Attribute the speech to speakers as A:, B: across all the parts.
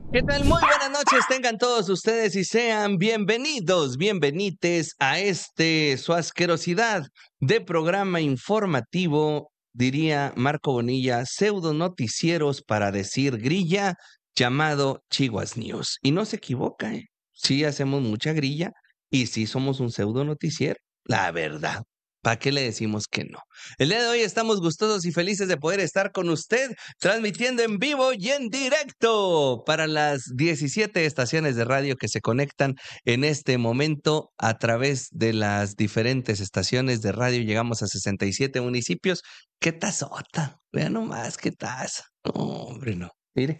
A: ¿Qué tal? Muy buenas noches, tengan todos ustedes y sean bienvenidos, bienvenites a su asquerosidad de programa informativo, diría Marco Bonilla, pseudo noticieros para decir grilla, llamado Chihuas News. Y no se equivoca, ¿eh? Sí hacemos mucha grilla y sí somos un pseudo noticiero, la verdad. ¿Para qué le decimos que no? El día de hoy estamos gustosos y felices de poder estar con usted transmitiendo en vivo y en directo para las 17 estaciones de radio que se conectan en este momento a través de las diferentes estaciones de radio. Llegamos a 67 municipios. ¡Qué tazota! Vean nomás qué taza. No, hombre, no. Mire,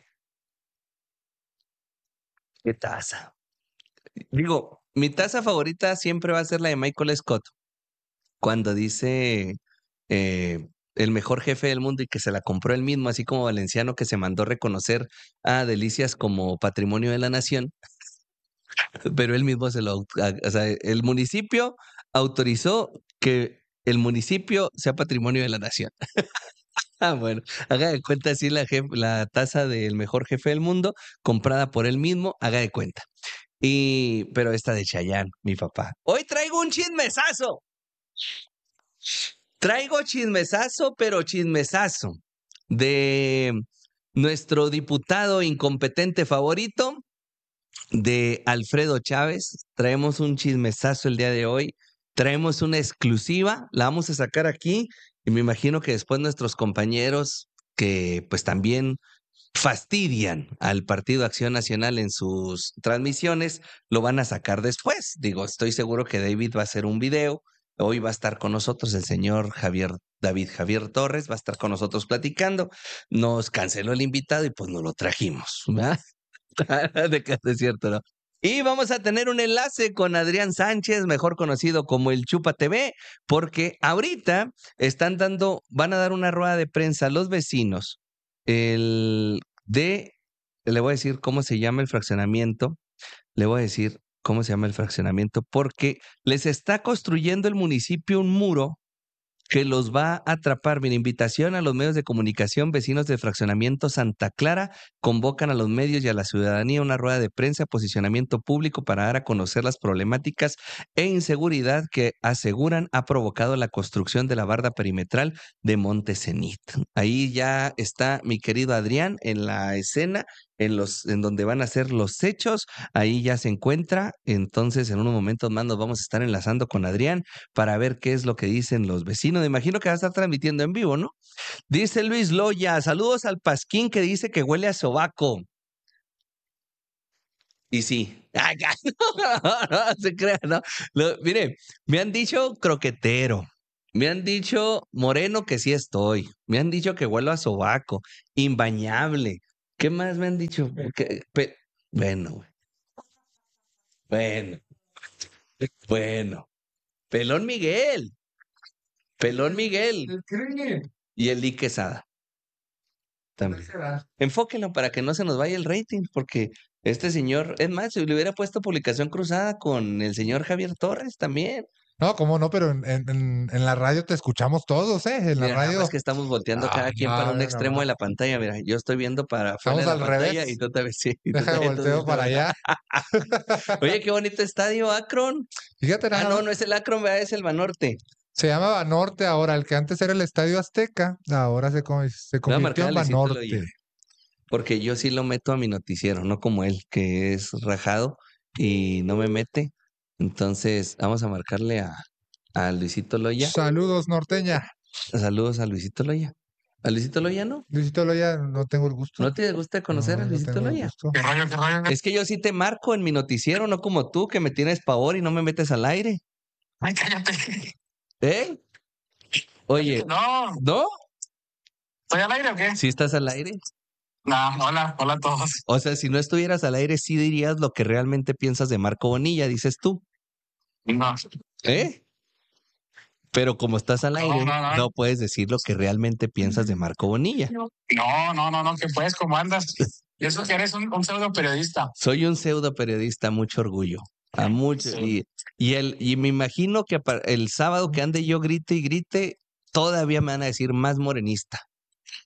A: qué taza. Digo, mi taza favorita siempre va a ser la de Michael Scott, cuando dice el mejor jefe del mundo y que se la compró él mismo, así como Valenciano que se mandó reconocer a Delicias como patrimonio de la nación, pero él mismo o sea, el municipio autorizó que el municipio sea patrimonio de la nación. Ah, bueno, haga de cuenta así la taza del mejor jefe del mundo, comprada por él mismo, haga de cuenta. Pero esta de Chayanne, mi papá. Hoy traigo un chismesazo. Traigo chismesazo, pero chismesazo de nuestro diputado incompetente favorito, de Alfredo Chávez. Traemos un chismesazo el día de hoy. Traemos una exclusiva, la vamos a sacar aquí y me imagino que después nuestros compañeros que pues también fastidian al Partido Acción Nacional en sus transmisiones, lo van a sacar después. Digo, estoy seguro que David va a hacer un video. Hoy va a estar con nosotros el señor David Javier Torres, va a estar con nosotros platicando. Nos canceló el invitado y pues nos lo trajimos, ¿verdad? De que es cierto, ¿no? Y vamos a tener un enlace con Adrián Sánchez, mejor conocido como el Chupa TV, porque ahorita van a dar una rueda de prensa a los vecinos el de, le voy a decir cómo se llama el fraccionamiento, le voy a decir cómo se llama el fraccionamiento, porque les está construyendo el municipio un muro que los va a atrapar. Mira, invitación a los medios de comunicación, vecinos del fraccionamiento Santa Clara, convocan a los medios y a la ciudadanía a una rueda de prensa, posicionamiento público para dar a conocer las problemáticas e inseguridad que aseguran ha provocado la construcción de la barda perimetral de Monte Cenit. Ahí ya está mi querido Adrián en la escena, en donde van a ser los hechos, ahí ya se encuentra. Entonces, en unos momentos más nos vamos a estar enlazando con Adrián para ver qué es lo que dicen los vecinos. Me imagino que va a estar transmitiendo en vivo, ¿no? Dice Luis Loya, saludos al Pasquín que dice que huele a sobaco. Y sí. Ay, ya, no se crea, ¿no? Mire, me han dicho croquetero, me han dicho moreno que sí estoy, me han dicho que huelo a sobaco, imbañable. ¿Qué más me han dicho? Bueno, güey, bueno, bueno. Pelón Miguel, Pelón Miguel. Y el Lee Quesada también. Enfóquenlo para que no se nos vaya el rating, porque este señor, es más, si le hubiera puesto publicación cruzada con el señor Javier Torres también.
B: No, cómo no, pero en la radio te escuchamos todos, ¿eh? En la
A: Mira, nada más
B: radio.
A: que estamos volteando cada quien para
B: No,
A: un
B: mira
A: extremo
B: nomás.
A: de la pantalla. Mira, yo estoy viendo para afuera
B: Estamos
A: de la
B: al
A: pantalla y
B: revés.
A: tú también, sí, y tú
B: Deja de
A: también estás
B: volteo
A: viendo
B: para
A: acá.
B: allá.
A: Oye, qué bonito estadio, Akron.
B: Fíjate
A: Ah,
B: nada
A: no,
B: más.
A: no es el Akron, ¿verdad? Es el Banorte.
B: Se llama Banorte ahora, el que antes era el Estadio Azteca, ahora se
A: Voy a
B: convirtió
A: marcar a
B: en
A: Luisito Loya,
B: Banorte.
A: porque yo sí lo meto a mi noticiero, no como él, que es rajado y no me mete. Entonces, vamos a marcarle a Luisito Loya.
B: Saludos, norteña.
A: Saludos a Luisito Loya. ¿A Luisito Loya no?
B: Luisito Loya, no tengo el gusto.
A: ¿No te gusta conocer a
B: No, no
A: Luisito
B: tengo el
A: Loya?
B: gusto.
C: ¿Qué rollo, qué rollo?
A: Es que yo sí te marco en mi noticiero, no como tú, que me tienes pavor y no me metes al aire.
C: Ay, cállate.
A: ¿Eh? Oye,
C: No,
A: ¿no?
C: ¿estoy al aire o qué?
A: ¿Sí estás al aire?
C: No, hola, hola a todos.
A: O sea, si no estuvieras al aire, sí dirías lo que realmente piensas de Marco Bonilla, dices tú.
C: No,
A: ¿Eh? Pero como estás al aire,
C: no.
A: no puedes decir lo que realmente piensas de Marco Bonilla.
C: No, ¿qué pues? ¿Cómo andas? Y eso que eres un pseudo periodista.
A: Soy un pseudo periodista, mucho orgullo. A mucho.
C: Sí.
A: Y me imagino que el sábado que ande yo grite y grite, todavía me van a decir más morenista.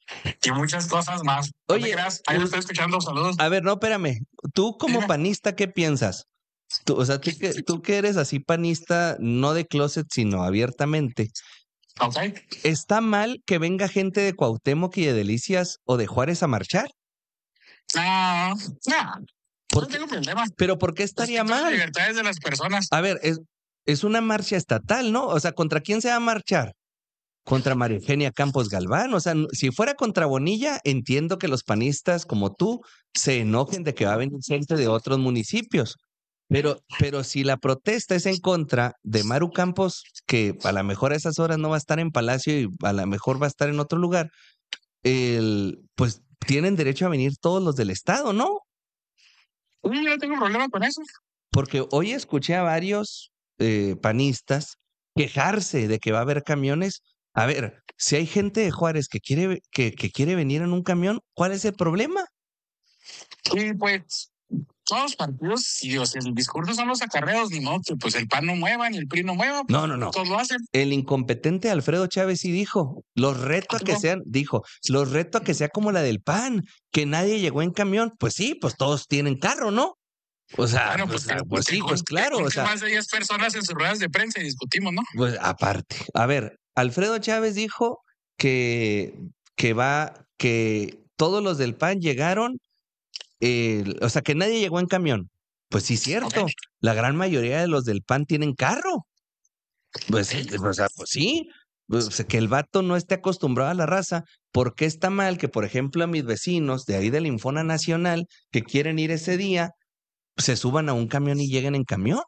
C: y muchas cosas más. No te
A: Oye,
C: creas, ahí lo estoy escuchando, saludos.
A: a ver, no, espérame. Tú como
C: Dime.
A: panista, ¿qué piensas? Tú, o sea, tú que eres así panista, no de closet, sino abiertamente.
C: Ok.
A: ¿Está mal que venga gente de Cuauhtémoc y de Delicias o de Juárez a marchar?
C: No, no
A: ¿Por qué?
C: tengo problema.
A: ¿Pero por qué estaría
C: Respeto las
A: mal?
C: libertades de las personas.
A: A ver, es una marcha estatal, ¿no? O sea, ¿contra quién se va a marchar? Contra María Eugenia Campos Galván. O sea, si fuera contra Bonilla, entiendo que los panistas como tú se enojen de que va a venir gente de otros municipios. Pero si la protesta es en contra de Maru Campos, que a lo mejor a esas horas no va a estar en Palacio y a lo mejor va a estar en otro lugar, pues tienen derecho a venir todos los del estado, ¿no?
C: Yo no tengo problema con eso.
A: Porque hoy escuché a varios panistas quejarse de que va a haber camiones. A ver, si hay gente de Juárez que quiere venir en un camión, ¿cuál es el problema?
C: Y pues, todos los partidos, si el discurso son los acarreos, ni modo que pues el PAN no mueva, ni el PRI no mueva, pues,
A: No.
C: todos lo hacen.
A: El incompetente Alfredo Chávez sí dijo, los reto a que sean, dijo, los reto a que sea como la del PAN, que nadie llegó en camión. Pues sí, pues todos tienen carro, ¿no? O sea,
C: Bueno,
A: pues sí, pues claro, o sea,
C: más de 10 personas en sus ruedas de prensa y discutimos, ¿no?
A: pues aparte. A ver, Alfredo Chávez dijo que, que todos los del PAN llegaron, o sea, que nadie llegó en camión. Pues sí, cierto.
C: Ok.
A: La gran mayoría de los del PAN tienen carro. Pues, o sea, pues sí. O sea, que el vato no esté acostumbrado a la raza. ¿Por qué está mal que, por ejemplo, a mis vecinos de ahí del Infona Nacional que quieren ir ese día, se suban a un camión y lleguen en camión?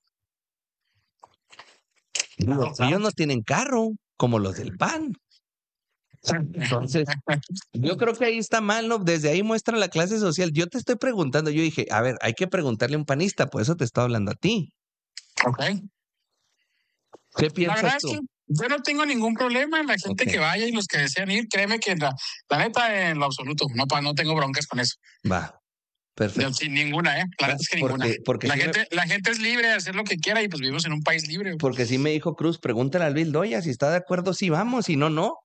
A: Digo, ellos no tienen carro, como los del PAN. Entonces, yo creo que ahí está mal, ¿no? Desde ahí muestra la clase social. Yo te estoy preguntando, yo dije, a ver, hay que preguntarle a un panista, por eso te estoy hablando a ti.
C: Ok.
A: ¿Qué
C: La
A: piensas
C: verdad
A: tú?
C: es que yo no tengo ningún problema en la gente
A: Ok.
C: que vaya y los que desean ir, créeme que la neta, en lo absoluto, no tengo broncas con eso.
A: Va, perfecto.
C: Sin ninguna, La neta es que ninguna.
A: Porque sí
C: La gente es libre de hacer lo que quiera y pues vivimos en un país libre.
A: porque sí me dijo Cruz, pregúntale a Luis Loya si está de acuerdo, sí vamos, si no, no.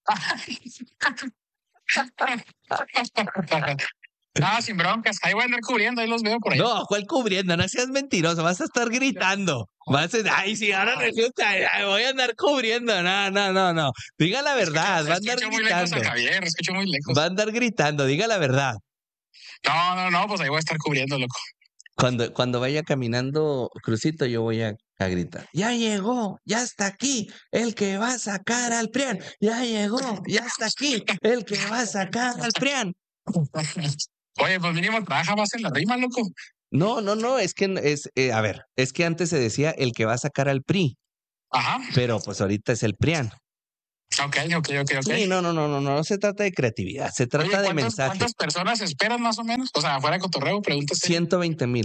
C: No, sin broncas. Ahí voy a andar cubriendo, ahí los veo por ahí.
A: No, ¿cuál cubriendo? No seas mentiroso, vas a estar gritando. Ay, sí, ahora resulta, ay, voy a andar cubriendo. No. Diga la verdad, va a andar
C: Escucho muy lejos a
A: gritando.
C: Javier, escucho muy lejos.
A: Va a andar gritando, diga la verdad.
C: No, pues ahí voy a estar cubriendo, loco.
A: Cuando vaya caminando Crucito, yo voy a gritar. Ya llegó, ya está aquí, el que va a sacar al PRIAN. Ya llegó, ya está aquí, el que va a sacar al PRIAN.
C: Oye, pues mínimo trabaja más en la rima, loco.
A: No, es que a ver, es que antes se decía el que va a sacar al PRI,
C: Ajá.
A: pero pues ahorita es el PRIAN.
C: Ok.
A: Sí, no se trata de creatividad, se trata
C: Oye,
A: de mensaje.
C: ¿cuántas personas esperan más o menos? O sea, fuera de cotorreo, pregúntase.
A: 120,000.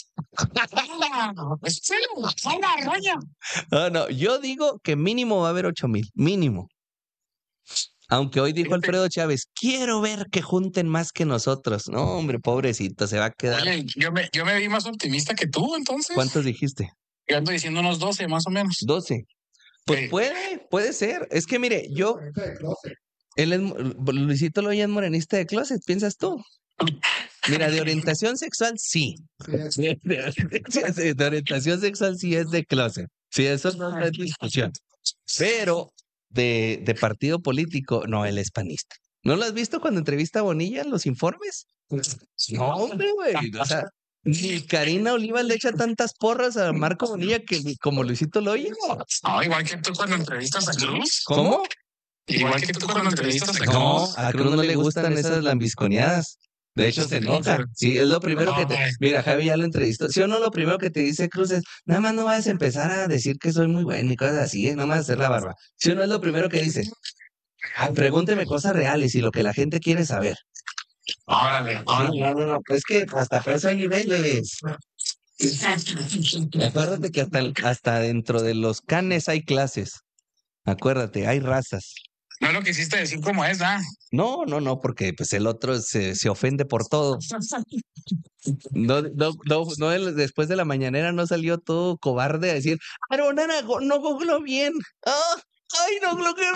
A: No, yo digo que mínimo va a haber 8,000, mínimo. Aunque hoy dijo
C: Fíjate.
A: Alfredo Chávez, quiero ver que junten más que nosotros. No, hombre, pobrecito, se va a quedar.
C: Oye, yo me vi más optimista que tú, entonces.
A: ¿Cuántos dijiste?
C: Yo ando diciendo unos 12, más o menos.
A: 12. Pues
C: Sí.
A: puede ser. Es que mire, él es, Luisito Loya es morenista de closet, ¿piensas tú? Mira, de orientación sexual, sí. De orientación sexual sí es de closet. Sí, eso no es discusión. Pero de partido político, no, él es panista. ¿No lo has visto cuando entrevista a Bonilla en los informes? No, hombre, güey. O sea, ni Karina Olivas le echa tantas porras a Marco Bonilla como Luisito Loya.
C: No, igual que tú cuando entrevistas a Cruz.
A: ¿Cómo?
C: Igual que tú cuando entrevistas a Cruz.
A: No, a Cruz no le gustan esas lambisconeadas. De hecho, se enoja. Sí, es lo primero que te... Mira, Javi ya lo entrevistó. ¿Sí o no? Lo primero que te dice Cruz es, nada más no vayas a empezar a decir que soy muy bueno y cosas así, nada más hacer la barba. ¿Sí o no es lo primero que dice? Pregúnteme cosas reales y lo que la gente quiere saber.
C: Órale.
A: No. Es que hasta para eso hay niveles. Acuérdate que hasta dentro de los canes hay clases. Acuérdate, hay razas.
C: No lo quisiste decir como es, ¿ah?
A: No, porque pues el otro se ofende por todo. No, él después de la mañanera no salió todo cobarde a decir, Aronara no googló bien. ¡Ay, no, lo que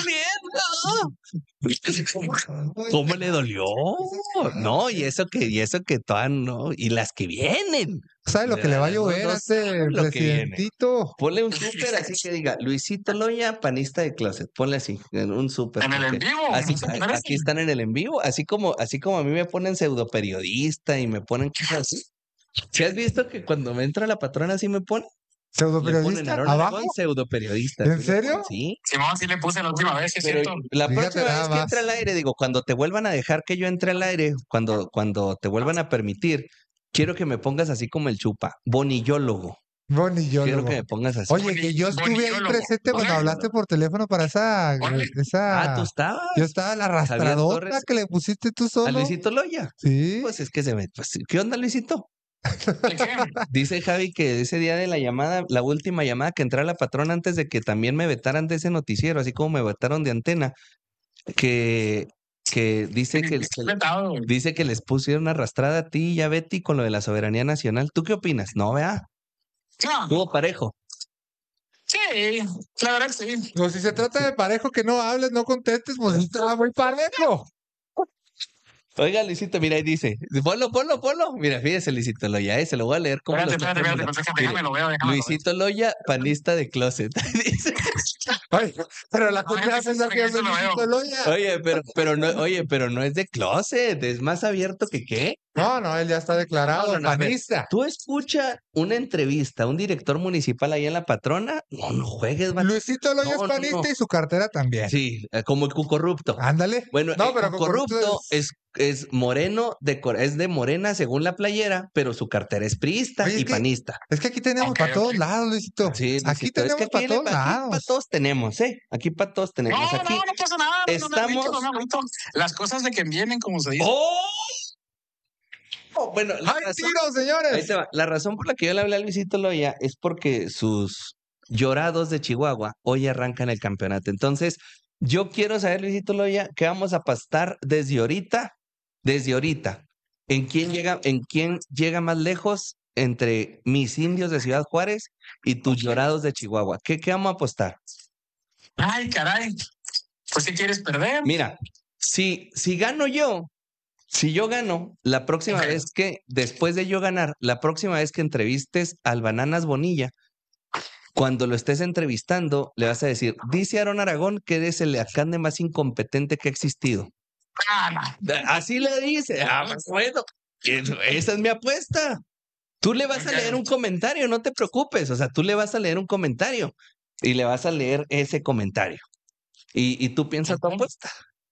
A: riendo! ¿Cómo le dolió? No, y eso que todas no, y las que vienen.
B: ¿Sabe lo que le va a llover a este
A: saben lo que viene.
B: presidentito?
A: Ponle un súper así que diga Luisito Loya, panista de closet. Ponle así, en un súper.
C: En el en
A: porque
C: vivo.
A: Así,
C: no se parece.
A: aquí están en el en vivo, así como a mí me ponen pseudo periodista y me ponen cosas así. ¿Sí has visto que cuando me entra la patrona así me pone?
B: ¿Pseudo
A: Le ponen
B: periodista?
A: Aarón
B: ¿Abajo?
A: Aragón, pseudo periodista.
B: ¿En serio?
A: Sí.
C: Simón, sí le puse la última vez, sí es
A: Pero
C: cierto.
A: la
B: Fíjate
A: próxima
B: nada
A: vez que entre
B: más.
A: al aire, digo, cuando te vuelvan a dejar que yo entre al aire, cuando te vuelvan a permitir, quiero que me pongas así como el chupa, bonillólogo. Quiero
B: Bonillólogo.
A: que me pongas así.
B: Oye, que yo estuve ahí
C: Bonillólogo.
B: presente cuando
C: Órale.
B: hablaste por teléfono para esa,
C: Órale.
A: ¿Tú
B: esa...
A: estabas?
B: Yo estaba la
A: Javier
B: arrastradota
A: Torres,
B: que le pusiste tú
A: a
B: solo.
A: Luisito Loya.
B: Sí.
A: Pues es que se ve. Pues, ¿qué onda, Luisito?
C: ¿De qué?
A: Dice Javi que ese día de la llamada, la última llamada que entrara la patrona antes de que también me vetaran de ese noticiero, así como me vetaron de Antena, que, que dice que,
C: Estoy vetado, güey.
A: dice que les pusieron arrastrada a ti y a Betty con lo de la soberanía nacional. ¿Tú qué opinas? No, vea,
C: No,
A: estuvo parejo.
C: sí, la verdad que sí.
B: Pues si se trata de parejo, que no hables, no contestes, pues está muy parejo.
A: Oiga, Luisito, mira, ahí dice, ponlo. Mira, fíjese, Luisito Loya, se lo voy a leer como lo
C: Espérate,
A: está
C: espérate,
A: poniendo.
C: déjame lo veo, déjame lo veo.
A: Luisito Loya, panista de closet. Dice.
B: Ay, pero la
C: No,
B: gente va a
C: ese
B: pensar que yo soy
C: lo veo.
B: Luisito Loya.
A: Pero no es de closet, es más abierto que qué.
B: No, él ya está declarado,
A: No, a ver,
B: panista.
A: tú escucha una entrevista a un director municipal ahí en La Patrona, no juegues, vato.
B: Luisito Loya es
A: No,
B: panista
A: no.
B: y su cartera también.
A: Sí, como el cucorrupto.
B: Ándale.
A: Bueno,
B: No,
A: el
B: pero
A: corrupto es moreno, es de morena según la playera, pero su cartera es priista
B: Oye,
A: y panista.
B: Es que aquí tenemos
C: Ok,
B: para todos
C: ok.
B: lados, Luisito.
A: Sí,
B: Aquí
A: Luisito, es
B: tenemos
A: que
B: para todos
A: aquí para
B: lados.
A: todos tenemos, ¿eh? Aquí para todos tenemos.
C: No,
A: Aquí
C: no pasa nada. No me agüito,
A: estamos.
C: no me agüito. Las cosas de que vienen, como se dice.
A: ¡Oh! Bueno, la
B: ¡Ay,
A: razón,
B: tiro,
A: ahí
B: señores!
A: te va. La razón por la que yo le hablé a Luisito Loya es porque sus llorados de Chihuahua hoy arrancan el campeonato. Entonces, yo quiero saber, Luisito Loya, que vamos a pastar desde ahorita, en quién llega más lejos entre mis indios de Ciudad Juárez y tus llorados de Chihuahua. ¿Qué vamos a apostar?
C: Ay, caray. Pues si quieres perder.
A: Mira, si gano yo, si yo gano, la próxima
C: Ok.
A: vez que, después de yo ganar, la próxima vez que entrevistes al Bananas Bonilla, cuando lo estés entrevistando, le vas a decir, dice Aarón Aragón que eres el alcalde más incompetente que ha existido.
C: No.
A: Así le dice. Pues bueno, esa es mi apuesta. Tú le vas a leer un comentario, no te preocupes. O sea, tú le vas a leer un comentario y le vas a leer ese comentario. Y tú piensas tu apuesta.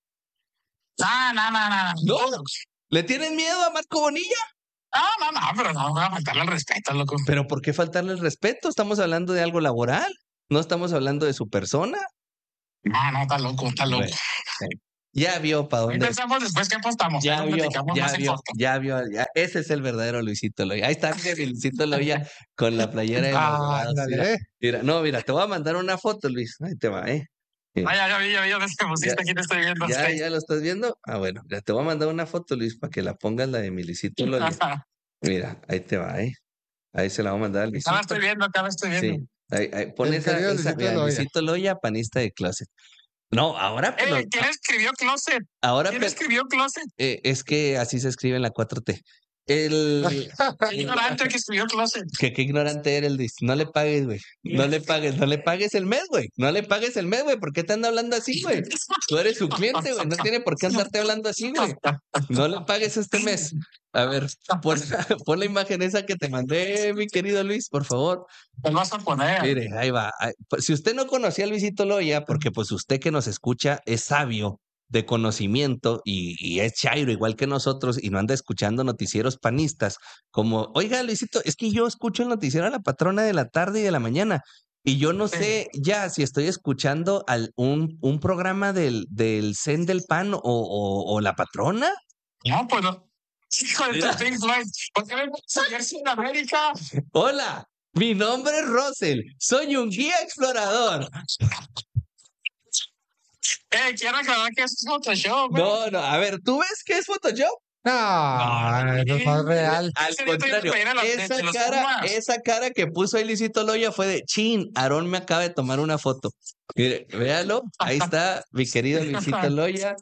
C: No.
A: ¿No? ¿Le tienes miedo a Marco Bonilla?
C: No, pero no voy a faltarle el respeto, loco.
A: Pero ¿por qué faltarle el respeto? Estamos hablando de algo laboral. No estamos hablando de su persona.
C: No, está loco, está loco.
A: Bueno, ya vio para
C: Ahí
A: dónde.
C: pensamos después qué apostamos.
A: Ya
C: Ahí lo platicamos más en corto.
A: ya. Ese es el verdadero Luisito Loya. Ahí está mi Luisito Loya con la playera de los Dorados.
B: Ándale.
A: Mira, te voy a mandar una foto, Luis. Ahí te va, ¿eh?
C: Ya vi, ves que pusiste, aquí te estoy viendo.
A: ¿Ya lo estás viendo? Ah, bueno, ya te voy a mandar una foto, Luis, para que la pongas la de mi Luisito Loya. Mira, ahí te va, ¿eh? Ahí se la voy a mandar al Luisito.
C: Acá la estoy viendo.
A: Sí, ahí pon
B: El
A: esa,
B: querido Luisito
A: mira,
B: Loya.
A: Luisito Loya, panista de closet. No, ahora,
C: ¿Quién escribió Closet?
A: ahora
C: ¿Quién escribió Closet?
A: es que así se escribe en la 4T. El
C: Ignorante que escribió Closet.
A: qué ignorante eres, Luis. No le pagues, güey. No le pagues el mes, güey. No le pagues el mes, güey. ¿Por qué te anda hablando así, güey? Tú eres su cliente, güey. No tiene por qué andarte hablando así, güey. No le pagues este mes. A ver, pon la imagen esa que te mandé, mi querido Luis, por favor.
C: Te lo vas a poner.
A: Mire, ahí va. Si usted no conocía a Luisito Loya, porque pues usted que nos escucha es sabio de conocimiento y es chairo igual que nosotros y no anda escuchando noticieros panistas, como, oiga, Luisito, es que yo escucho el noticiero a La Patrona de la tarde y de la mañana y yo no sé ya si estoy escuchando un programa del Zen del Pan o La Patrona.
C: No, pues no. Hijo de tu Pink Floyd. ¿Por qué me vas a jersey en América?
A: Hola, mi nombre es Russell, soy un guía explorador.
C: Quiero aclarar que es Photoshop. güey.
A: No, a ver, ¿tú ves que es Photoshop?
B: No, eso no es real.
A: Al
C: Ese día traía
A: contrario,
C: playera de los Pumas.
A: esa cara que puso ahí Luisito Loya fue de chin, Aarón me acaba de tomar una foto. Mire, véalo, ahí está mi querido Luisito Loya.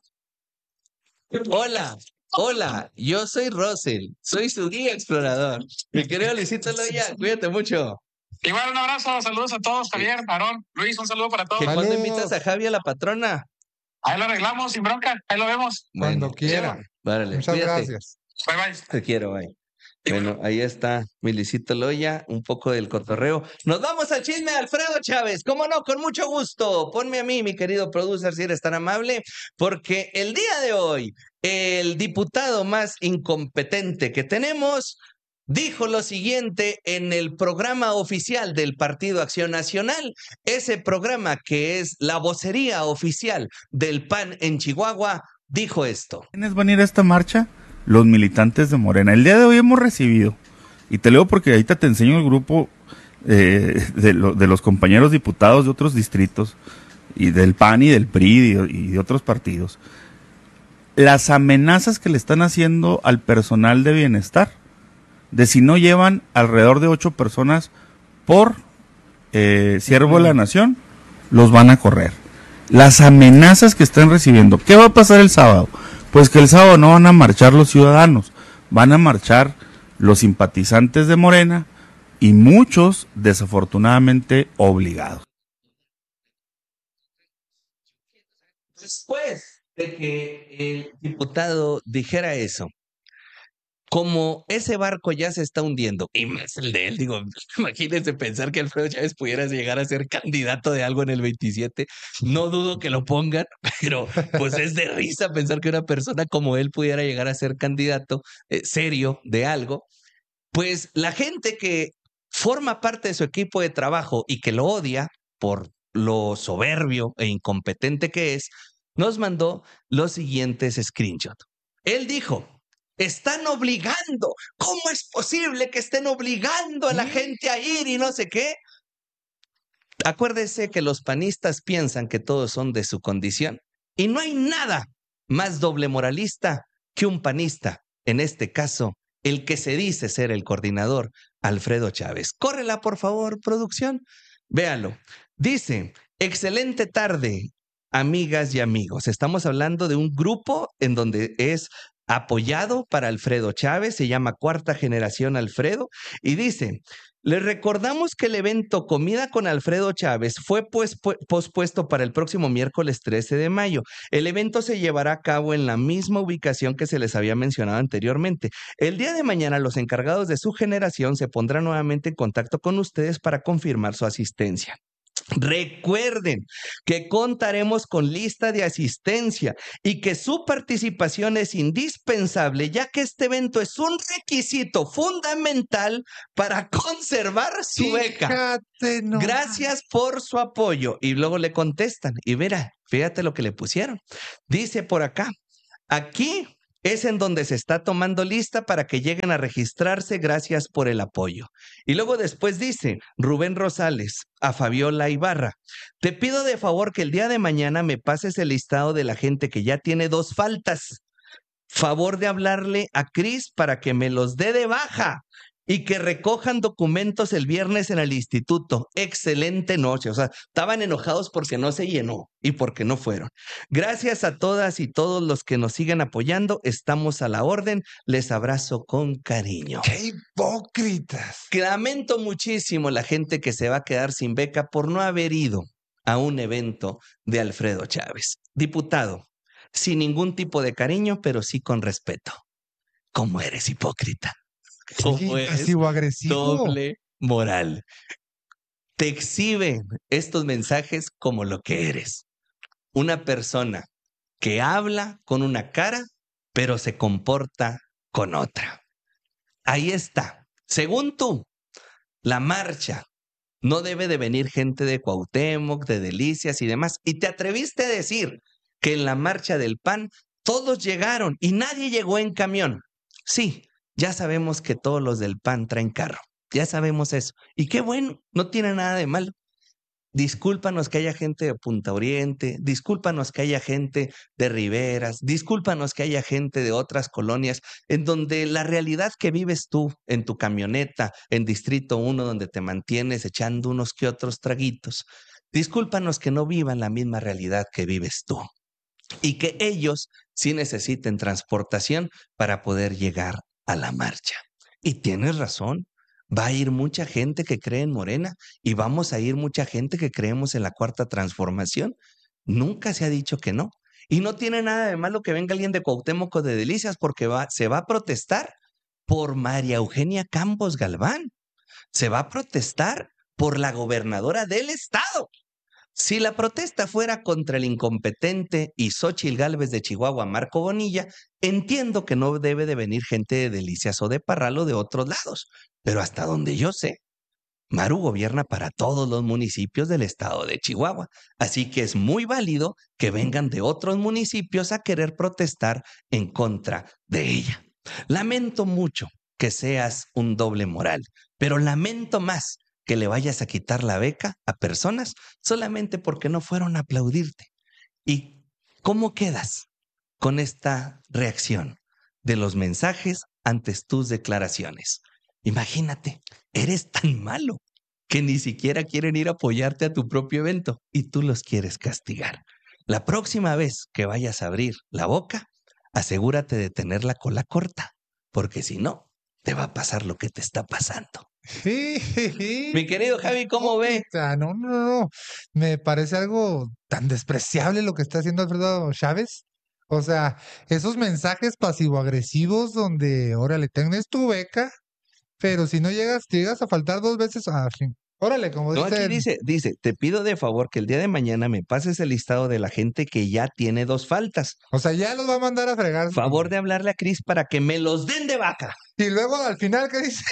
A: Hola, yo soy Russell, soy su guía explorador. Mi querido Luisito Loya, cuídate mucho.
C: Igual un abrazo, saludos a todos, Javier, Aarón, Luis, un saludo para todos.
A: Que cuando
B: Saludos.
A: invitas a Javi a la patrona.
C: Ahí lo arreglamos sin bronca, ahí lo vemos.
B: Cuando
A: Bueno,
B: quiera.
A: várale,
B: Muchas
A: cuídate.
B: gracias.
C: Bye bye.
A: Te quiero, bye. Bueno, ahí está mi Luisito Loya, un poco del cotorreo. Nos vamos al chisme de Alfredo Chávez. ¿Cómo no? Con mucho gusto. Ponme a mí, mi querido producer, si eres tan amable, porque el día de hoy, el diputado más incompetente que tenemos dijo lo siguiente en el programa oficial del Partido Acción Nacional, ese programa que es la vocería oficial del PAN en Chihuahua, dijo esto.
D: ¿Quiénes van a ir a esta marcha? Los militantes de Morena. El día de hoy hemos recibido, y te leo porque ahorita te enseño el grupo de los compañeros diputados de otros distritos, y del PAN y del PRI y de otros partidos, las amenazas que le están haciendo al personal de bienestar, de si no llevan alrededor de 8 personas por siervo de la nación, los van a correr. Las amenazas que están recibiendo. ¿Qué va a pasar el sábado? Pues que el sábado no van a marchar los ciudadanos, van a marchar los simpatizantes de Morena y muchos desafortunadamente obligados.
A: Después de que el diputado dijera eso, como ese barco ya se está hundiendo, y más el de él, digo, imagínense pensar que Alfredo Chávez pudiera llegar a ser candidato de algo en el 27, no dudo que lo pongan, pero pues es de risa pensar que una persona como él pudiera llegar a ser candidato serio de algo, pues la gente que forma parte de su equipo de trabajo y que lo odia por lo soberbio e incompetente que es, nos mandó los siguientes screenshots. Él dijo: están obligando. ¿Cómo es posible que estén obligando a la gente a ir y no sé qué? Acuérdese que los panistas piensan que todos son de su condición y no hay nada más doble moralista que un panista, en este caso, el que se dice ser el coordinador, Alfredo Chávez. Córrela, por favor, producción. Véalo. Dice: excelente tarde, amigas y amigos. Estamos hablando de un grupo en donde es apoyado para Alfredo Chávez, se llama Cuarta Generación Alfredo, y dice: les recordamos que el evento Comida con Alfredo Chávez fue pospuesto para el próximo miércoles 13 de mayo. El evento se llevará a cabo en la misma ubicación que se les había mencionado anteriormente. El día de mañana los encargados de su generación se pondrán nuevamente en contacto con ustedes para confirmar su asistencia. Recuerden que contaremos con lista de asistencia y que su participación es indispensable, ya que este evento es un requisito fundamental para conservar su beca. Gracias por su apoyo. Y luego le contestan, y verá, fíjate lo que le pusieron. Dice por acá: aquí es en donde se está tomando lista para que lleguen a registrarse. Gracias por el apoyo. Y luego después dice Rubén Rosales a Fabiola Ibarra: te pido de favor que el día de mañana me pases el listado de la gente que ya tiene 2 faltas. Favor de hablarle a Cris para que me los dé de baja y que recojan documentos el viernes en el instituto. Excelente noche. O sea, estaban enojados porque no se llenó y porque no fueron. Gracias a todas y todos los que nos siguen apoyando. Estamos a la orden. Les abrazo con cariño.
B: ¡Qué hipócritas!
A: Lamento muchísimo la gente que se va a quedar sin beca por no haber ido a un evento de Alfredo Chávez. Diputado, sin ningún tipo de cariño, pero sí con respeto. ¿Cómo eres hipócrita? ¿Cómo eres
B: Pasivo-agresivo.
A: doble moral? Te exhiben estos mensajes como lo que eres. Una persona que habla con una cara, pero se comporta con otra. Ahí está. Según tú, la marcha no debe de venir gente de Cuauhtémoc, de Delicias y demás. Y te atreviste a decir que en la marcha del PAN todos llegaron y nadie llegó en camión. Sí, ya sabemos que todos los del PAN traen carro. Ya sabemos eso. Y qué bueno, no tiene nada de malo. discúlpanos que haya gente de Punta Oriente, discúlpanos que haya gente de Riberas, discúlpanos que haya gente de otras colonias en donde la realidad que vives tú en tu camioneta, en Distrito 1, donde te mantienes echando unos que otros traguitos, discúlpanos que no vivan la misma realidad que vives tú y que ellos sí necesiten transportación para poder llegar a la marcha. Y tienes razón, va a ir mucha gente que cree en Morena y vamos a ir mucha gente que creemos en la cuarta transformación. Nunca se ha dicho que no. Y no tiene nada de malo que venga alguien de Cuauhtémoc o de Delicias porque se va a protestar por María Eugenia Campos Galván. Se va a protestar por la gobernadora del estado. Si la protesta fuera contra el incompetente y Xóchitl Gálvez de Chihuahua, Marco Bonilla, entiendo que no debe de venir gente de Delicias o de Parral o de otros lados, pero hasta donde yo sé, Maru gobierna para todos los municipios del estado de Chihuahua, así que es muy válido que vengan de otros municipios a querer protestar en contra de ella. Lamento mucho que seas un doble moral, pero lamento más que le vayas a quitar la beca a personas solamente porque no fueron a aplaudirte. ¿Y cómo quedas con esta reacción de los mensajes ante tus declaraciones? Imagínate, eres tan malo que ni siquiera quieren ir a apoyarte a tu propio evento y tú los quieres castigar. La próxima vez que vayas a abrir la boca, asegúrate de tener la cola corta, porque si no, te va a pasar lo que te está pasando. Mi querido Javi, ¿cómo ve?
B: No. Me parece algo tan despreciable lo que está haciendo Alfredo Chávez. O sea, esos mensajes pasivo-agresivos donde, órale, tenés tu beca, pero si no llegas a faltar 2 veces, órale, como
A: No, aquí dice, te pido de favor que el día de mañana me pases el listado de la gente que ya tiene 2 faltas.
B: O sea, ya los va a mandar a fregar.
A: Favor de hablarle a Cris para que me los den de baja.
B: Y luego al final, ¿qué dice?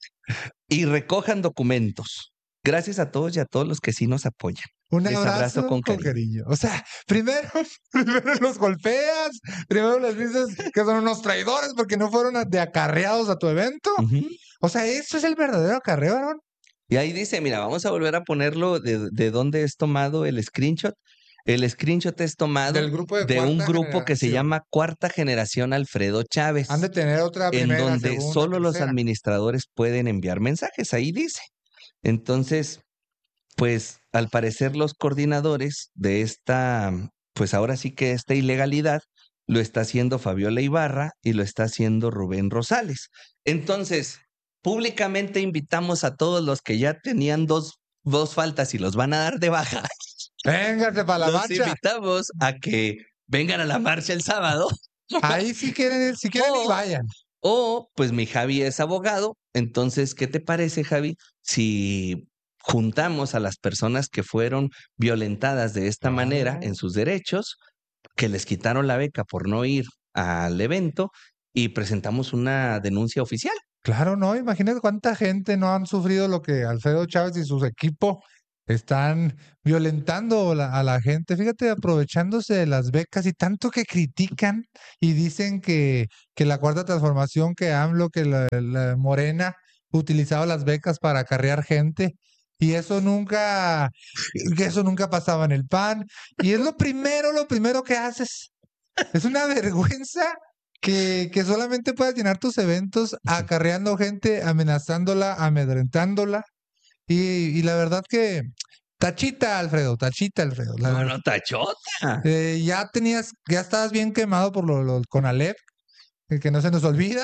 A: Y recojan documentos. Gracias a todos y a todos los que sí nos apoyan.
B: Un
A: Les
B: abrazo con cariño. O sea, primero los golpeas, primero les dices que son unos traidores porque no fueron de acarreados a tu evento. O sea, eso es el verdadero acarreo, Aaron.
A: Y ahí dice, mira, vamos a volver a ponerlo de dónde es tomado el screenshot. El screenshot es tomado
B: Del grupo
A: de un grupo que se llama Cuarta Generación Alfredo Chávez.
B: Han de tener otra
A: en
B: primera,
A: donde
B: segunda,
A: solo los
B: tercera.
A: administradores pueden enviar mensajes, ahí dice. Entonces, pues al parecer los coordinadores de esta, pues ahora sí que esta ilegalidad lo está haciendo Fabiola Ibarra y lo está haciendo Rubén Rosales. Entonces, públicamente invitamos a todos los que ya tenían dos faltas y los van a dar de baja.
B: Véngase para la
A: Los
B: marcha.
A: invitamos a que vengan a la marcha el sábado.
B: Ahí si quieren y vayan.
A: O, pues mi Javi es abogado, entonces, ¿qué te parece, Javi, si juntamos a las personas que fueron violentadas de esta manera en sus derechos, que les quitaron la beca por no ir al evento y presentamos una denuncia oficial?
B: Claro, no, imagínate cuánta gente no han sufrido lo que Alfredo Chávez y su equipo están violentando a la gente. Fíjate, aprovechándose de las becas y tanto que critican y dicen que la cuarta transformación, que AMLO, que la Morena utilizaba las becas para acarrear gente. Y eso nunca pasaba en el PAN. Y es lo primero que haces. Es una vergüenza que solamente puedas llenar tus eventos acarreando gente, amenazándola, amedrentándola. Y la verdad que tachita, Alfredo.
A: No, tachota.
B: Ya estabas bien quemado por lo con Alep, que no se nos olvida.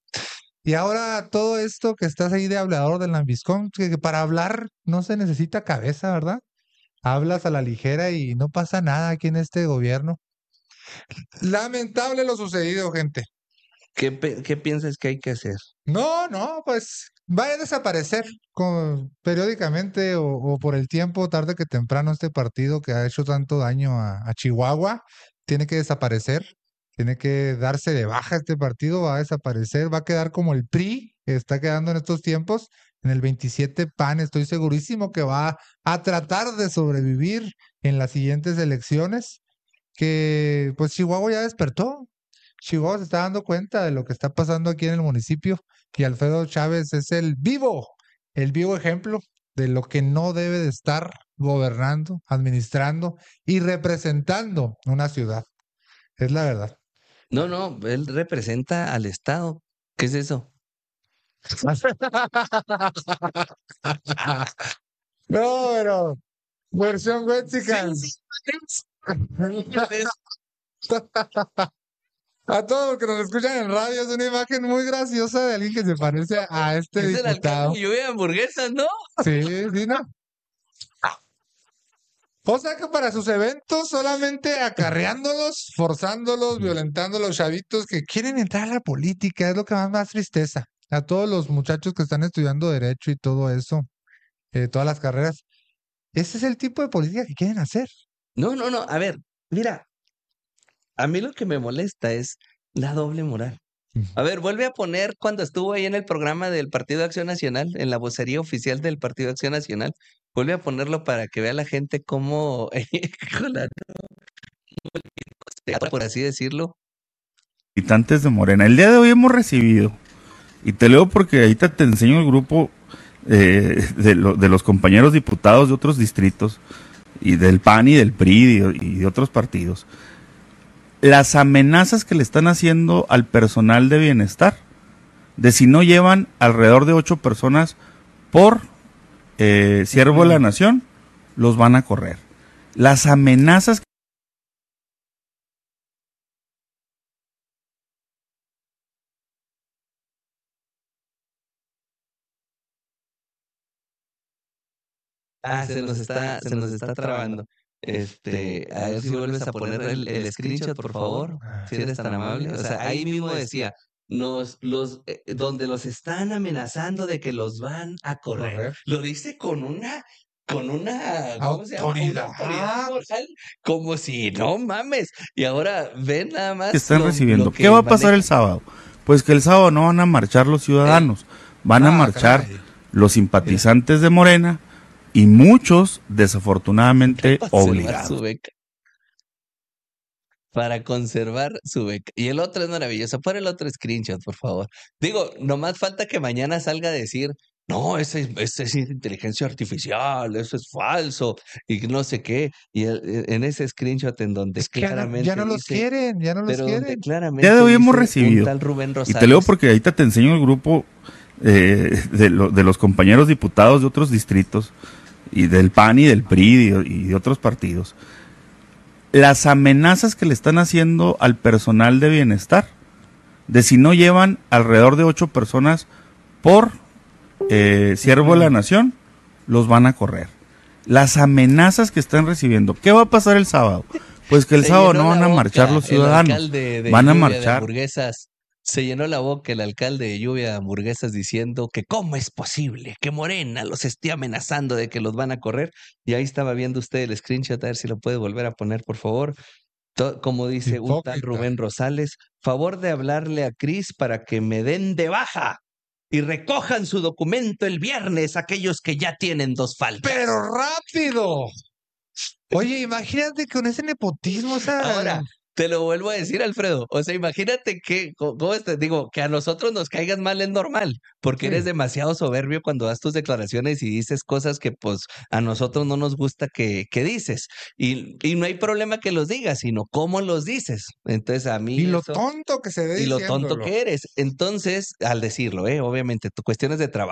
B: Y ahora todo esto que estás ahí de hablador del Lambiscón, que para hablar no se necesita cabeza, ¿verdad? Hablas a la ligera y no pasa nada aquí en este gobierno. Lamentable lo sucedido, gente.
A: ¿Qué piensas que hay que hacer?
B: No, pues va a desaparecer periódicamente o por el tiempo, tarde que temprano, este partido que ha hecho tanto daño a Chihuahua. Tiene que desaparecer, tiene que darse de baja este partido, va a desaparecer, va a quedar como el PRI que está quedando en estos tiempos. En el 27 PAN estoy segurísimo que va a tratar de sobrevivir en las siguientes elecciones, que pues Chihuahua ya despertó. Chihuahua se está dando cuenta de lo que está pasando aquí en el municipio y Alfredo Chávez es el vivo ejemplo de lo que no debe de estar gobernando, administrando y representando una ciudad. Es la verdad.
A: No, él representa al Estado. ¿Qué es eso?
B: No, pero versión Wexican. A todos los que nos escuchan en radio, es una imagen muy graciosa de alguien que se parece a este
A: Es el alcalde
B: diputado.
A: de Lluvia de Hamburguesas, ¿no?
B: Sí, sí, ¿no? O sea que para sus eventos solamente acarreándolos, forzándolos, violentando a los chavitos que quieren entrar a la política, es lo que más tristeza. A todos los muchachos que están estudiando derecho y todo eso, todas las carreras. Ese es el tipo de política que quieren hacer.
A: No. A ver, mira, a mí lo que me molesta es la doble moral. A ver, vuelve a poner cuando estuvo ahí en el programa del Partido de Acción Nacional, en la vocería oficial del Partido de Acción Nacional. Vuelve a ponerlo para que vea la gente cómo, por así decirlo.
D: Militantes de Morena. El día de hoy hemos recibido, y te leo porque ahorita te enseño el grupo de los compañeros diputados de otros distritos, y del PAN y del PRI y de otros partidos, las amenazas que le están haciendo al personal de bienestar, de si no llevan alrededor de 8 personas por siervo de la nación, los van a correr. Las amenazas
A: Se nos está trabando. A ver si vuelves a poner el screenshot, por favor, si eres tan amable. O sea, ahí mismo decía, donde los están amenazando de que los van a correr. Lo dice con una, ¿cómo se llama? Una autoridad moral, como si no mames. Y ahora ven nada más
D: que están recibiendo.
A: lo que
D: ¿Qué va a pasar
A: maneja.
D: el sábado? Pues que el sábado no van a marchar los ciudadanos, van a marchar
B: caray.
D: los simpatizantes de Morena y muchos desafortunadamente
A: Conservar
D: obligados.
A: su beca. Para conservar su beca. Y el otro es maravilloso. Pon el otro screenshot, por favor. Digo, nomás falta que mañana salga a decir, no, ese es inteligencia artificial, eso es falso, y no sé qué. Y en ese screenshot en donde
B: Es que ya
A: claramente
B: no los
A: dice,
B: quieren, ya no los
A: pero donde
B: quieren.
A: claramente
D: El día de hoy hemos
A: dice
D: recibido,
A: un tal Rubén
D: y te leo
A: Rosales.
D: porque ahorita te enseño el grupo de los compañeros diputados de otros distritos, y del PAN y del PRI y de otros partidos, las amenazas que le están haciendo al personal de bienestar, de si no llevan alrededor de 8 personas por siervo de la nación, los van a correr. Las amenazas que están recibiendo. ¿Qué va a pasar el sábado? Pues que el
A: Se
D: sábado
A: llenó
D: no van
A: la
D: a
A: boca
D: marchar los
A: el
D: ciudadanos,
A: alcalde de
D: van a
A: Lluvia de
D: marchar.
A: Hamburguesas. Se llenó la boca el alcalde de Lluvia de Hamburguesas diciendo que cómo es posible que Morena los esté amenazando de que los van a correr. Y ahí estaba viendo usted el screenshot, a ver si lo puede volver a poner, por favor. Como dice un tal
B: Hipócrita.
A: Rubén Rosales, favor de hablarle a Cris para que me den de baja y recojan su documento el viernes aquellos que ya tienen 2 faltas.
B: ¡Pero rápido! Oye, imagínate con ese nepotismo, o sea,
A: Ahora, te lo vuelvo a decir, Alfredo. O sea, imagínate que, digo, que a nosotros nos caigas mal es normal, porque
B: Sí.
A: eres demasiado soberbio cuando das tus declaraciones y dices cosas que, pues, a nosotros no nos gusta que dices. Y no hay problema que los digas, sino cómo los dices. Entonces, a mí
B: y lo
A: eso,
B: tonto que se ve
A: y lo tonto
B: diciéndolo.
A: que eres. Entonces, al decirlo, obviamente, tu cuestión es de trabajo.